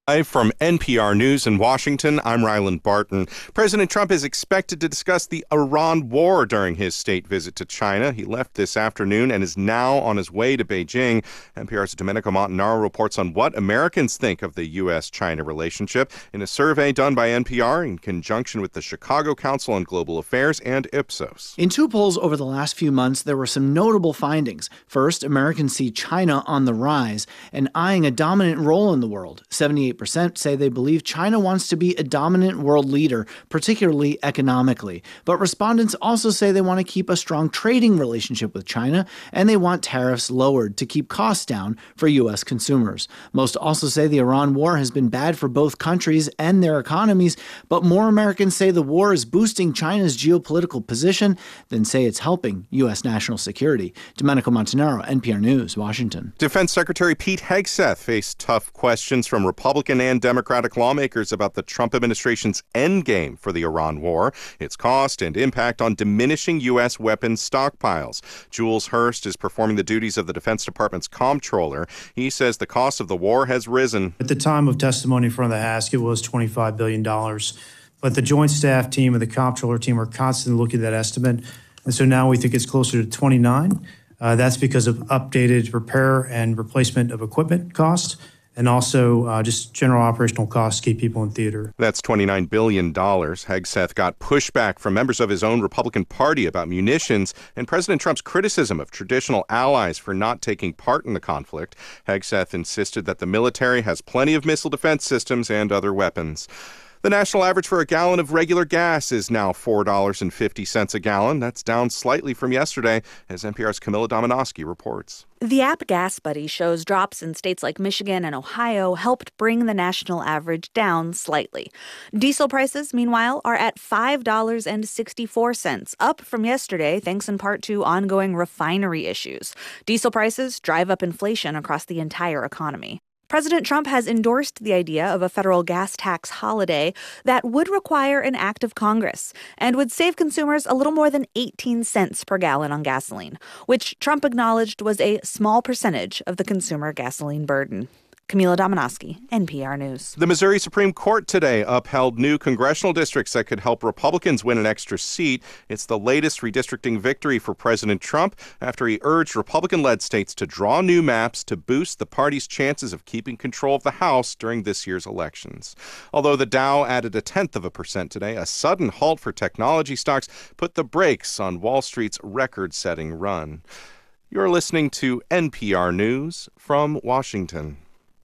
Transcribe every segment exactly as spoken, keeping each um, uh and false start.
Live from N P R News in Washington, I'm Ryland Barton. President Trump is expected to discuss the Iran war during his state visit to China. He left this afternoon and is now on his way to Beijing. N P R's Domenico Montanaro reports on what Americans think of the U S China relationship in a survey done by N P R in conjunction with the Chicago Council on Global Affairs and Ipsos. In two polls over the last few months, there were some notable findings. First, Americans see China on the rise and eyeing a dominant role in the world. seventy-eight percent say they believe China wants to be a dominant world leader, particularly economically. But respondents also say they want to keep a strong trading relationship with China, and they want tariffs lowered to keep costs down for U S consumers. Most also say the Iran war has been bad for both countries and their economies, but more Americans say the war is boosting China's geopolitical position than say it's helping U S national security. Domenico Montanaro, N P R News, Washington. Defense Secretary Pete Hegseth faced tough questions from Republican and Democratic lawmakers about the Trump administration's endgame for the Iran war, its cost and impact on diminishing U S weapons stockpiles. Jules Hurst is performing the duties of the Defense Department's comptroller. He says the cost of the war has risen. At the time of testimony in front of the House, it was twenty-five billion dollars. But the Joint Staff team and the comptroller team are constantly looking at that estimate. And so now we think it's closer to twenty-nine. Uh, that's because of updated repair and replacement of equipment costs, and also uh, just general operational costs to keep people in theater. That's twenty-nine billion dollars. Hegseth got pushback from members of his own Republican Party about munitions and President Trump's criticism of traditional allies for not taking part in the conflict. Hegseth insisted that the military has plenty of missile defense systems and other weapons. The national average for a gallon of regular gas is now four dollars and fifty cents a gallon. That's down slightly from yesterday, as N P R's Camilla Domonoski reports. The app Gas Buddy shows drops in states like Michigan and Ohio helped bring the national average down slightly. Diesel prices, meanwhile, are at five dollars and sixty-four cents, up from yesterday thanks in part to ongoing refinery issues. Diesel prices drive up inflation across the entire economy. President Trump has endorsed the idea of a federal gas tax holiday that would require an act of Congress and would save consumers a little more than eighteen cents per gallon on gasoline, which Trump acknowledged was a small percentage of the consumer gasoline burden. Camila Domonoski, N P R News. The Missouri Supreme Court today upheld new congressional districts that could help Republicans win an extra seat. It's the latest redistricting victory for President Trump after he urged Republican-led states to draw new maps to boost the party's chances of keeping control of the House during this year's elections. Although the Dow added a tenth of a percent today, a sudden halt for technology stocks put the brakes on Wall Street's record-setting run. You're listening to N P R News from Washington.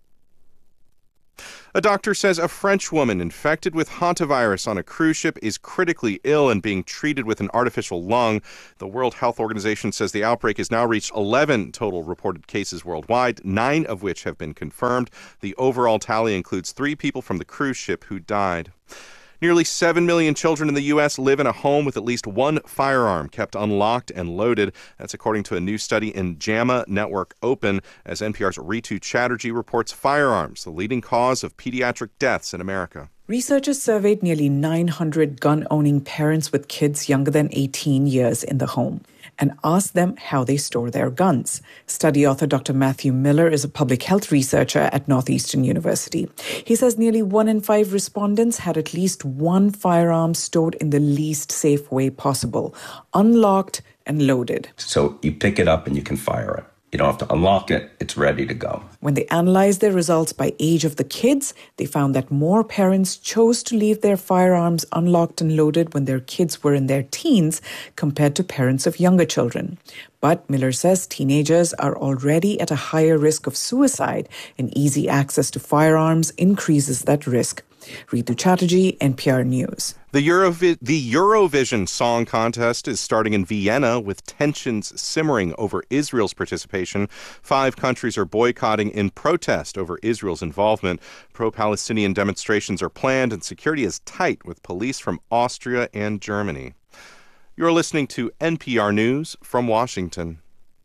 A doctor says a French woman infected with hantavirus on a cruise ship is critically ill and being treated with an artificial lung. The World Health Organization says the outbreak has now reached eleven total reported cases worldwide, nine of which have been confirmed. The overall tally includes three people from the cruise ship who died. Nearly seven million children in the U S live in a home with at least one firearm kept unlocked and loaded. That's according to a new study in JAMA Network Open, as N P R's Ritu Chatterjee reports firearms, the leading cause of pediatric deaths in America. Researchers surveyed nearly nine hundred gun-owning parents with kids younger than eighteen years in the home and asked them how they store their guns. Study author Doctor Matthew Miller is a public health researcher at Northeastern University. He says nearly one in five respondents had at least one firearm stored in the least safe way possible, unlocked and loaded. So you pick it up and you can fire it. You don't have to unlock it. It's ready to go. When they analyzed their results by age of the kids, they found that more parents chose to leave their firearms unlocked and loaded when their kids were in their teens compared to parents of younger children. But Miller says teenagers are already at a higher risk of suicide, and easy access to firearms increases that risk. Ritu Chatterjee, N P R News. The, Eurovi- the Eurovision Song Contest is starting in Vienna with tensions simmering over Israel's participation. Five countries are boycotting in protest over Israel's involvement. Pro-Palestinian demonstrations are planned and security is tight with police from Austria and Germany. You're listening to N P R News from Washington.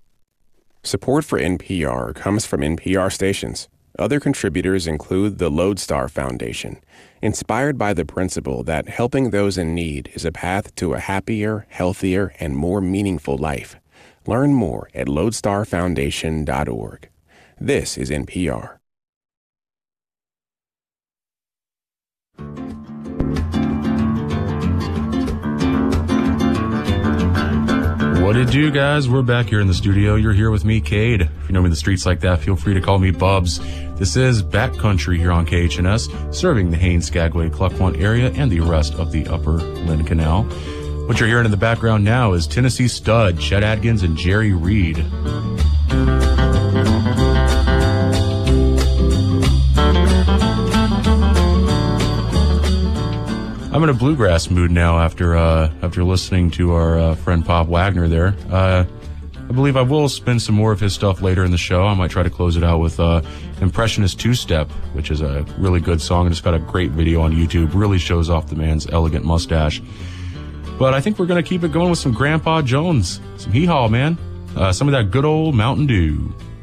Support for N P R comes from N P R stations. Other contributors include the Lodestar Foundation, inspired by the principle that helping those in need is a path to a happier, healthier, and more meaningful life. Learn more at lodestar foundation dot org. This is N P R. What it do, guys? We're back here in the studio. You're here with me, Cade. If you know me in the streets like that, feel free to call me Bubs. This is Backcountry here on K H N S, serving the Haines, Skagway, Cluckwan area and the rest of the Upper Lynn Canal. What you're hearing in the background now is Tennessee stud Chet Atkins and Jerry Reed. I'm in a bluegrass mood now after uh, after listening to our uh, friend Pop Wagner there. Uh, I believe I will spin some more of his stuff later in the show. I might try to close it out with uh, Impressionist Two-Step, which is a really good song, and it's got a great video on YouTube. Really shows off the man's elegant mustache. But I think we're going to keep it going with some Grandpa Jones. Some hee-haw, man. Uh, some of that good old Mountain Dew.